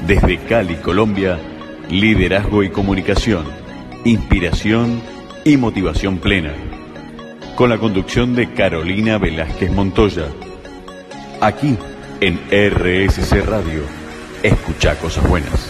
Desde Cali, Colombia, liderazgo y comunicación, inspiración y motivación plena. Con la conducción de Carolina Velázquez Montoya. Aquí en RSC Radio. Escucha cosas buenas.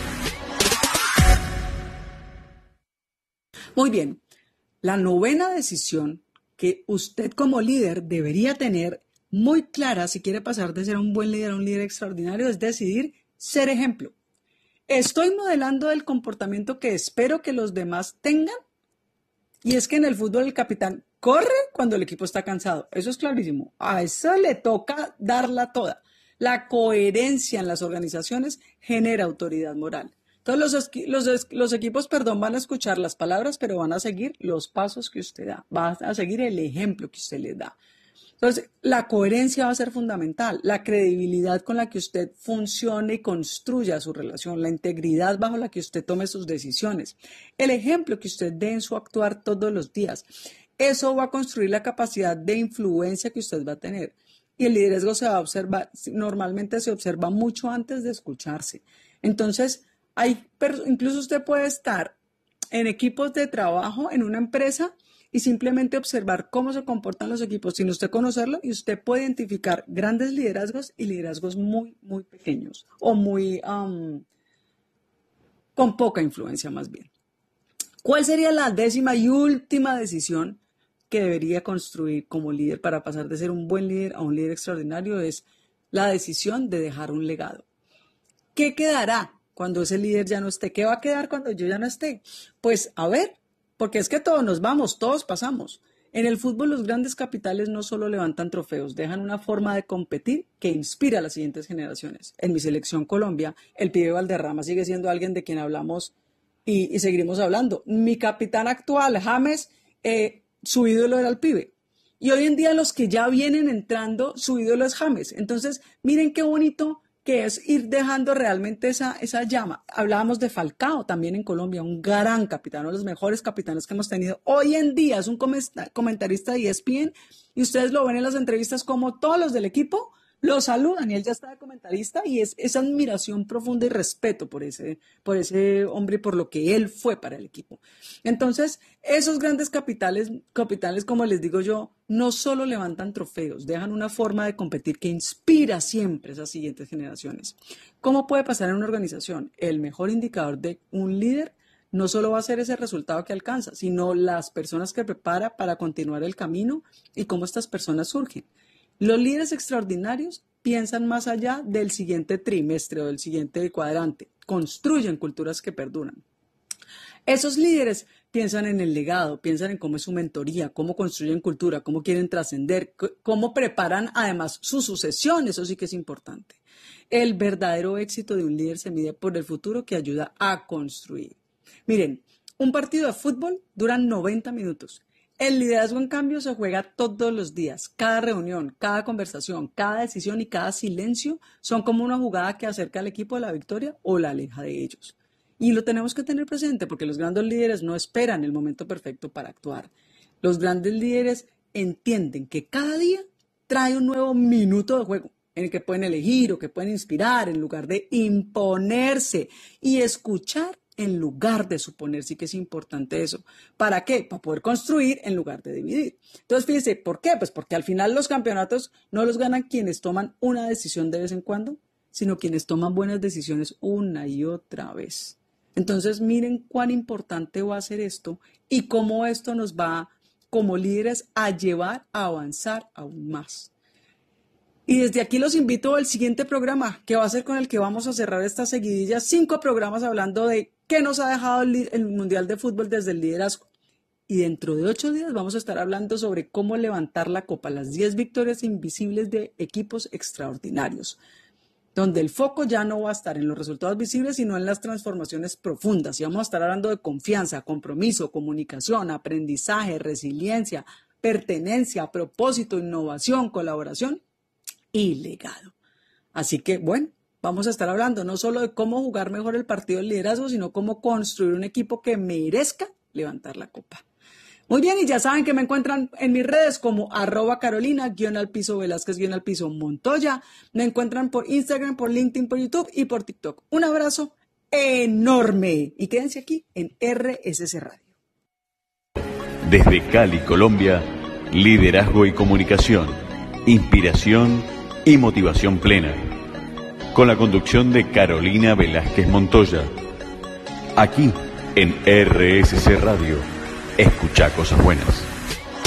Muy bien. La novena decisión que usted como líder debería tener muy clara si quiere pasar de ser un buen líder a un líder extraordinario es decidir ser ejemplo. ¿Estoy modelando el comportamiento que espero que los demás tengan? Y es que en el fútbol el capitán corre cuando el equipo está cansado. Eso es clarísimo. A eso le toca darla toda. La coherencia en las organizaciones genera autoridad moral. Entonces los equipos, van a escuchar las palabras, pero van a seguir los pasos que usted da. Van a seguir el ejemplo que usted les da. Entonces, la coherencia va a ser fundamental, la credibilidad con la que usted funcione y construya su relación, la integridad bajo la que usted tome sus decisiones, el ejemplo que usted dé en su actuar todos los días. Eso va a construir la capacidad de influencia que usted va a tener. Y el liderazgo se va a observar, normalmente se observa mucho antes de escucharse. Entonces, incluso usted puede estar en equipos de trabajo en una empresa y simplemente observar cómo se comportan los equipos sin usted conocerlo y usted puede identificar grandes liderazgos y liderazgos muy, muy pequeños o muy con poca influencia más bien. ¿Cuál sería la 10ª y última decisión que debería construir como líder para pasar de ser un buen líder a un líder extraordinario? Es la decisión de dejar un legado. ¿Qué quedará cuando ese líder ya no esté? ¿Qué va a quedar cuando yo ya no esté? Pues a ver. Porque es que todos nos vamos, todos pasamos. En el fútbol los grandes capitales no solo levantan trofeos, dejan una forma de competir que inspira a las siguientes generaciones. En mi selección Colombia, el pibe Valderrama sigue siendo alguien de quien hablamos y seguiremos hablando. Mi capitán actual, James, su ídolo era el pibe. Y hoy en día los que ya vienen entrando, su ídolo es James. Entonces, miren qué bonito que es ir dejando realmente esa llama. Hablábamos de Falcao también en Colombia, un gran capitán, uno de los mejores capitanes que hemos tenido. Hoy en día es un comentarista de ESPN y ustedes lo ven en las entrevistas como todos los del equipo lo saludan y él ya está de comentarista y es esa admiración profunda y respeto por ese hombre y por lo que él fue para el equipo. Entonces, esos grandes capitales, como les digo yo, no solo levantan trofeos, dejan una forma de competir que inspira siempre a esas siguientes generaciones. ¿Cómo puede pasar en una organización? El mejor indicador de un líder no solo va a ser ese resultado que alcanza, sino las personas que prepara para continuar el camino y cómo estas personas surgen. Los líderes extraordinarios piensan más allá del siguiente trimestre o del siguiente cuadrante, construyen culturas que perduran. Esos líderes piensan en el legado, piensan en cómo es su mentoría, cómo construyen cultura, cómo quieren trascender, cómo preparan además su sucesión, eso sí que es importante. El verdadero éxito de un líder se mide por el futuro que ayuda a construir. Miren, un partido de fútbol dura 90 minutos. El liderazgo, en cambio, se juega todos los días. Cada reunión, cada conversación, cada decisión y cada silencio son como una jugada que acerca al equipo a la victoria o la aleja de ellos. Y lo tenemos que tener presente porque los grandes líderes no esperan el momento perfecto para actuar. Los grandes líderes entienden que cada día trae un nuevo minuto de juego en el que pueden elegir o que pueden inspirar en lugar de imponerse y escuchar en lugar de suponer. Sí que es importante eso. ¿Para qué? Para poder construir en lugar de dividir. Entonces, fíjense, ¿por qué? Pues porque al final los campeonatos no los ganan quienes toman una decisión de vez en cuando, sino quienes toman buenas decisiones una y otra vez. Entonces, miren cuán importante va a ser esto y cómo esto nos va, como líderes, a llevar a avanzar aún más. Y desde aquí los invito al siguiente programa, que va a ser con el que vamos a cerrar esta seguidilla, 5 programas hablando de qué nos ha dejado el Mundial de Fútbol desde el liderazgo. Y dentro de 8 días vamos a estar hablando sobre cómo levantar la copa, las 10 victorias invisibles de equipos extraordinarios, donde el foco ya no va a estar en los resultados visibles, sino en las transformaciones profundas. Y vamos a estar hablando de confianza, compromiso, comunicación, aprendizaje, resiliencia, pertenencia, propósito, innovación, colaboración y legado. Así que, bueno, vamos a estar hablando no solo de cómo jugar mejor el partido del liderazgo, sino cómo construir un equipo que merezca levantar la copa. Muy bien, y ya saben que me encuentran en mis redes como @Carolina_Velázquez_Montoya. Me encuentran por Instagram, por LinkedIn, por YouTube y por TikTok. Un abrazo enorme y quédense aquí en RSC Radio. Desde Cali, Colombia, liderazgo y comunicación, inspiración y motivación plena. Con la conducción de Carolina Velázquez Montoya. Aquí en RSC Radio. Escucha cosas buenas.